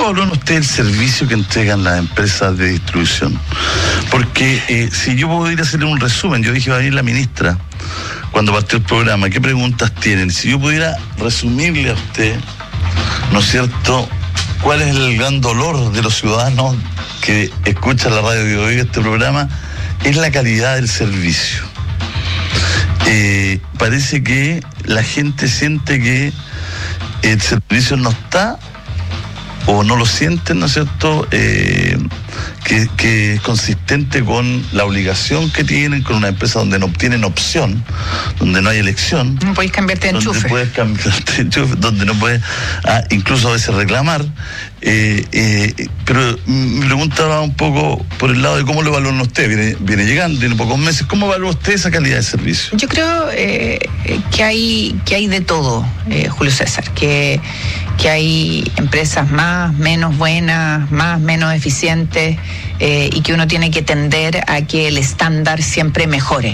valoran ustedes el servicio que entregan las empresas de distribución? Porque si yo puedo ir a hacerle un resumen, yo dije va a venir la ministra cuando partió el programa, ¿qué preguntas tienen? Si yo pudiera resumirle a usted, ¿no es cierto?, cuál es el gran dolor de los ciudadanos que escuchan la radio Bio Bio, este programa, es la calidad del servicio. Parece que la gente siente que el servicio no está, o no lo sienten, ¿no es cierto?, que es consistente con la obligación que tienen con una empresa donde no tienen opción, donde no hay elección. No podéis cambiarte de enchufe. Donde puedes cambiarte de enchufe, donde no puedes incluso a veces reclamar. Pero mi pregunta va un poco por el lado de cómo lo evalúan ustedes. Viene llegando, tiene pocos meses. ¿Cómo evalúa usted esa calidad de servicio? Yo creo que hay de todo, Julio César, que hay empresas más, menos buenas, más, menos eficientes, y que uno tiene que tender a que el estándar siempre mejore.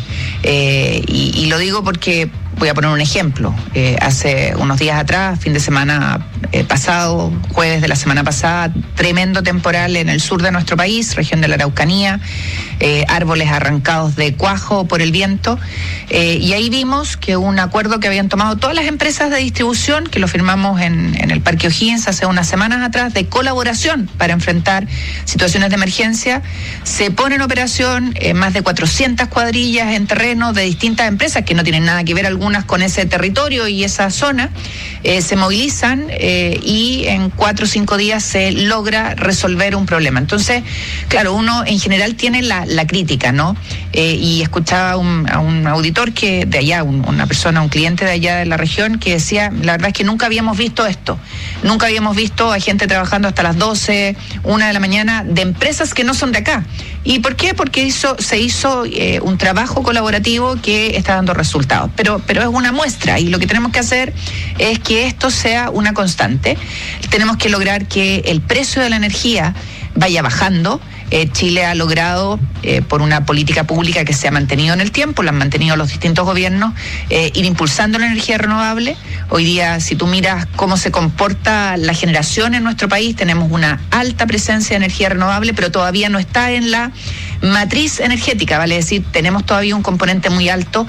Y lo digo porque voy a poner un ejemplo. Hace unos días atrás, fin de semana pasado, jueves de la semana pasada, tremendo temporal en el sur de nuestro país, región de la Araucanía, árboles arrancados de cuajo por el viento, y ahí vimos que un acuerdo que habían tomado todas las empresas de distribución, que lo firmamos en el Parque O'Higgins hace unas semanas atrás, de colaboración para enfrentar situaciones de emergencia, se pone en operación más de 400 cuadrillas en terreno de distintas empresas que no tienen nada que ver algunas con ese territorio y esa zona, se movilizan y en 4 o 5 días se logra resolver un problema. Entonces, claro, uno en general tiene la crítica, ¿no? Y escuchaba a un auditor que de allá, una persona, un cliente de allá de la región, que decía, la verdad es que nunca habíamos visto esto, nunca habíamos visto a gente trabajando hasta las 12, 1 de la mañana, de empresas que no son de acá. ¿Y por qué? Porque se hizo un trabajo colaborativo que está dando resultados, pero es una muestra, y lo que tenemos que hacer es que esto sea una constante. Tenemos que lograr que el precio de la energía vaya bajando. Chile ha logrado, por una política pública que se ha mantenido en el tiempo, la han mantenido los distintos gobiernos, ir impulsando la energía renovable. Hoy día, si tú miras cómo se comporta la generación en nuestro país, tenemos una alta presencia de energía renovable, pero todavía no está en la matriz energética, vale decir, tenemos todavía un componente muy alto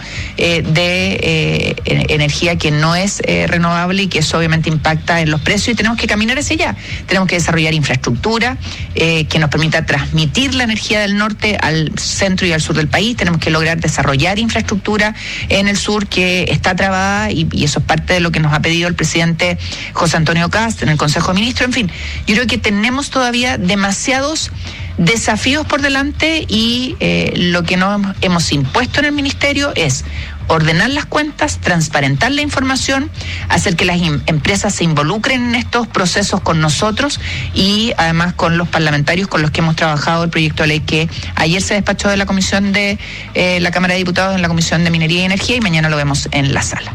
de energía que no es renovable, y que eso obviamente impacta en los precios, y tenemos que caminar hacia allá. Tenemos que desarrollar infraestructura que nos permita transmitir la energía del norte al centro y al sur del país. Tenemos que lograr desarrollar infraestructura en el sur que está trabada, y eso es parte de lo que nos ha pedido el presidente José Antonio Kast en el Consejo de Ministros. En fin, yo creo que tenemos todavía demasiados desafíos por delante, y lo que nos hemos impuesto en el ministerio es ordenar las cuentas, transparentar la información, hacer que las empresas se involucren en estos procesos con nosotros, y además con los parlamentarios con los que hemos trabajado el proyecto de ley que ayer se despachó de la Comisión de la Cámara de Diputados en la Comisión de Minería y Energía, y mañana lo vemos en la sala.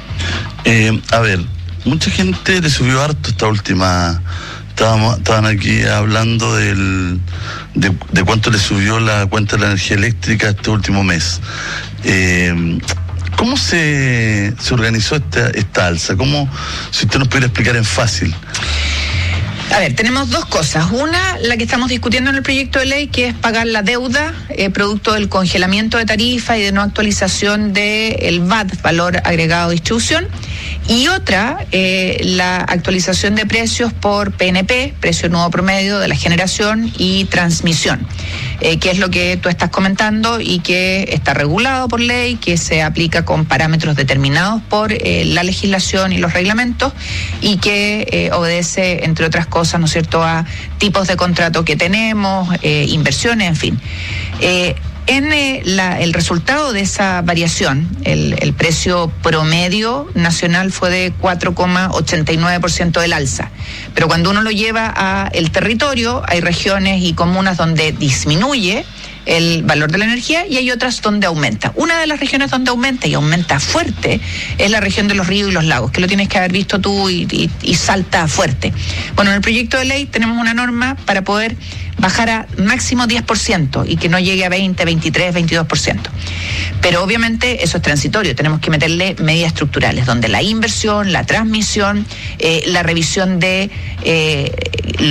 A ver, mucha gente le subió harto esta última. Estaban aquí hablando de cuánto le subió la cuenta de la energía eléctrica este último mes. ¿Cómo se organizó esta alza? Si usted nos pudiera explicar en fácil. A ver, tenemos dos cosas. Una, la que estamos discutiendo en el proyecto de ley, que es pagar la deuda producto del congelamiento de tarifa y de no actualización del VAT, valor agregado de distribución. Y otra, la actualización de precios por PNP, precio nuevo promedio de la generación y transmisión, que es lo que tú estás comentando y que está regulado por ley, que se aplica con parámetros determinados por la legislación y los reglamentos, y que obedece, entre otras cosas, ¿no es cierto?, a tipos de contrato que tenemos, inversiones, en fin. El resultado de esa variación, el precio promedio nacional fue de 4,89% del alza. Pero cuando uno lo lleva a el territorio, hay regiones y comunas donde disminuye el valor de la energía y hay otras donde aumenta. Una de las regiones donde aumenta, y aumenta fuerte, es la región de los ríos y los lagos, que lo tienes que haber visto tú y salta fuerte. Bueno, en el proyecto de ley tenemos una norma para poder bajar a máximo 10% y que no llegue a 20, 23, 22%. Pero obviamente eso es transitorio, tenemos que meterle medidas estructurales, donde la inversión, la transmisión, la revisión de